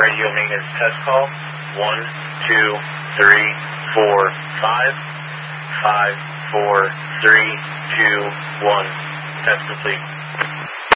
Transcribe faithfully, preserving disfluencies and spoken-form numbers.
radio maintenance test call. One, two, three, four, five. Five, four, three, two, one. Test complete.